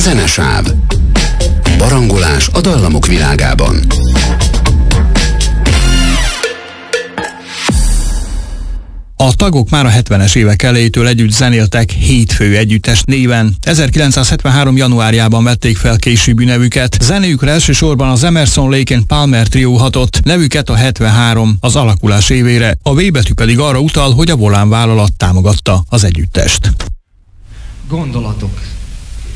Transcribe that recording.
Zenesáv. Barangolás a dallamok világában. A tagok már a 70-es évek elejétől együtt zenéltek Hétfő együttes néven. 1973. januárjában vették fel későbbi nevüket. Zenéjükre elsősorban az Emerson, Lake and Palmer trió hatott, nevüket a 73 az alakulás évére. A V betű pedig arra utal, hogy a Volán vállalat támogatta az együttest. Gondolatok.